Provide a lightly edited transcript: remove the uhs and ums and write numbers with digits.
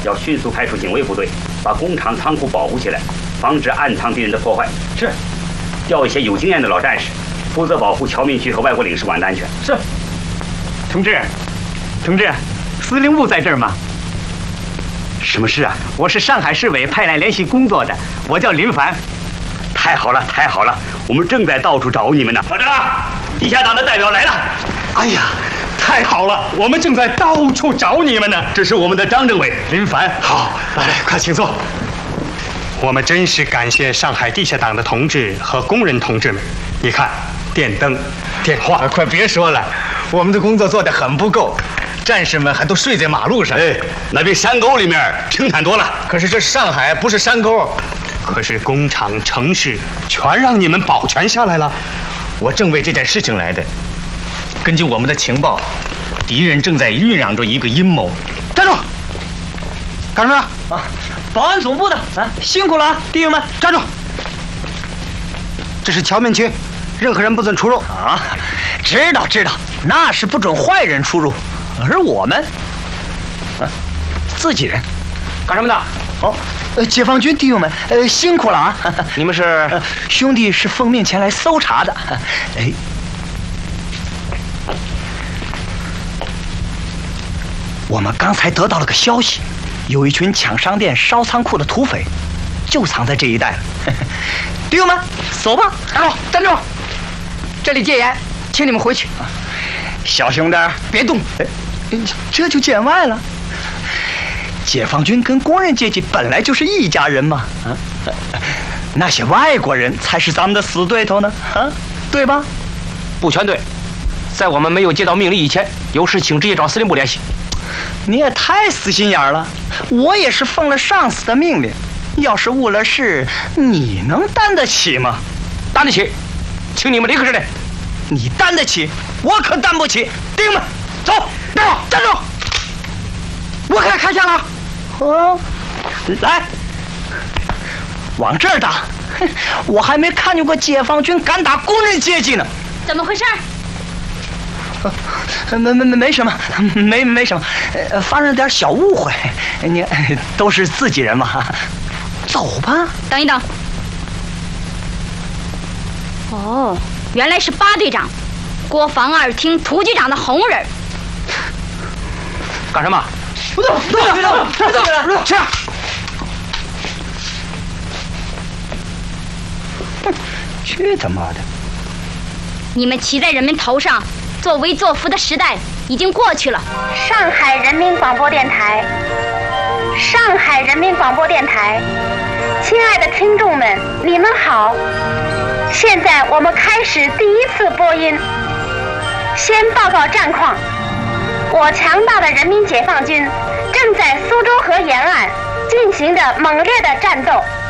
要迅速派出警卫部队，把工厂仓库保护起来，防止暗藏敌人的破坏。 是。 调一些有经验的老战士，负责保护侨民区和外国领事馆的安全。 是。同志，司令部在这儿吗？ 什么事啊？ 我是上海市委派来联系工作的，我叫林凡。 太好了，太好了，我们正在到处找你们呢。老张，地下党的代表来了。 哎呀，太好了，我们正在到处找你们呢。 这是我们的张政委， 林凡。 好，来，快请坐。我们真是感谢上海地下党的同志和工人同志们。你看，电灯、电话， 快别说了，我们的工作做得很不够，战士们还都睡在马路上。 哎，那比山沟里面平坦多了。 可是这上海不是山沟， 可是工厂、城市全让你们保全下来了。 我正为这件事情来的。根据我们的情报，敌人正在酝酿着一个阴谋。 站住！干什么啊？保安总部的啊，辛苦了啊，弟兄们，站住！ 这是侨民区，任何人不准出入啊！知道，那是不准坏人出入，而我们，自己人， 干什么的？ 哦，解放军弟兄们，辛苦了啊！ 你们是？ 兄弟是奉命前来搜查的。哎，我们刚才得到了个消息，有一群抢商店、烧仓库的土匪，就藏在这一带了。弟兄们，走吧！站住！这里戒严，请你们回去。小兄弟，别动！这就见外了。解放军跟工人阶级本来就是一家人嘛，那些外国人才是咱们的死对头呢，对吧？ 不全对，在我们没有接到命令以前，有事请直接找司令部联系。 你也太死心眼了，我也是奉了上司的命令，要是误了事，你能担得起吗？ 担得起，请你们立刻指令。 你担得起，我可担不起。弟兄们，走，站住！我可开枪了。来，往这儿打！我还没看见过解放军敢打工人阶级呢。 怎么回事？ 没什么，没什么，发生了点小误会。你都是自己人嘛，走吧。 等一等。哦，原来是八队长，国防二厅涂局长的红人。 干什么？ 不动！是。去他妈的！ 你们骑在人们头上，作威作福的时代已经过去了。 上海人民广播电台，上海人民广播电台，亲爱的听众们，你们好！现在我们开始第一次播音。先报告战况，我强大的人民解放军正在苏州河沿岸进行着猛烈的战斗。